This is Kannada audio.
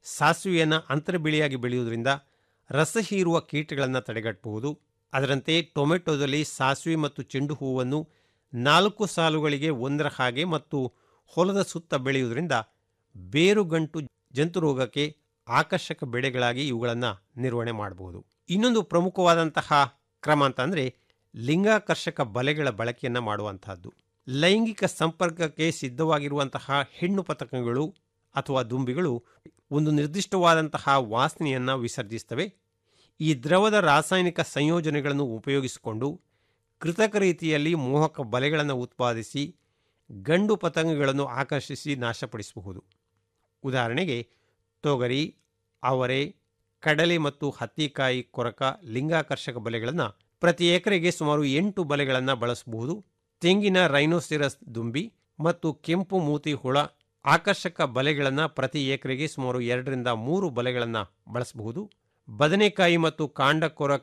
ಸಾಸಿವೆಯನ್ನು ಅಂತರ್ಬೆಳೆಯಾಗಿ ಬೆಳೆಯುವುದರಿಂದ ರಸ ಹೀರುವ ಕೀಟಗಳನ್ನು ತಡೆಗಟ್ಟಬಹುದು. ಅದರಂತೆ ಟೊಮೆಟೊದಲ್ಲಿ ಸಾಸಿವೆ ಮತ್ತು ಚೆಂಡು ಹೂವನ್ನು 4 ಸಾಲುಗಳಿಗೆ ಒಂದರ ಹಾಗೆ ಮತ್ತು ಹೊಲದ ಸುತ್ತ ಬೆಳೆಯುವುದರಿಂದ ಬೇರುಗಂಟು ಜಂತುರೋಗಕ್ಕೆ ಆಕರ್ಷಕ ಬೆಳೆಗಳಾಗಿ ಇವುಗಳನ್ನು ನಿರ್ವಹಣೆ ಮಾಡಬಹುದು. ಇನ್ನೊಂದು ಪ್ರಮುಖವಾದಂತಹ ಕ್ರಮ ಅಂತಂದರೆ ಲಿಂಗಾಕರ್ಷಕ ಬಲೆಗಳ ಬಳಕೆಯನ್ನು ಮಾಡುವಂತಹದ್ದು. ಲೈಂಗಿಕ ಸಂಪರ್ಕಕ್ಕೆ ಸಿದ್ಧವಾಗಿರುವಂತಹ ಹೆಣ್ಣು ಪತಂಗಗಳು ಅಥವಾ ದುಂಬಿಗಳು ಒಂದು ನಿರ್ದಿಷ್ಟವಾದಂತಹ ವಾಸನೆಯನ್ನು ವಿಸರ್ಜಿಸುತ್ತವೆ. ಈ ದ್ರವದ ರಾಸಾಯನಿಕ ಸಂಯೋಜನೆಗಳನ್ನು ಉಪಯೋಗಿಸಿಕೊಂಡು ಕೃತಕ ರೀತಿಯಲ್ಲಿ ಮೋಹಕ ಬಲೆಗಳನ್ನು ಉತ್ಪಾದಿಸಿ ಗಂಡು ಪತಂಗಗಳನ್ನು ಆಕರ್ಷಿಸಿ ನಾಶಪಡಿಸಬಹುದು. ಉದಾಹರಣೆಗೆ ತೊಗರಿ, ಅವರೆ, ಕಡಲೆ ಮತ್ತು ಹತ್ತಿಕಾಯಿ ಕೊರಕ ಲಿಂಗಾಕರ್ಷಕ ಬಲೆಗಳನ್ನು ಪ್ರತಿ ಎಕರೆಗೆ ಸುಮಾರು 8 ಬಲೆಗಳನ್ನು ಬಳಸಬಹುದು. ತೆಂಗಿನ ರೈನೋಸಿರಸ್ ದುಂಬಿ ಮತ್ತು ಕೆಂಪು ಮೂತಿ ಹುಳ ಆಕರ್ಷಕ ಬಲೆಗಳನ್ನು ಪ್ರತಿ ಎಕರೆಗೆ ಸುಮಾರು 2 ರಿಂದ 3 ಬಲೆಗಳನ್ನು ಬಳಸಬಹುದು. ಬದನೆಕಾಯಿ ಮತ್ತು ಕಾಂಡ ಕೊರಕ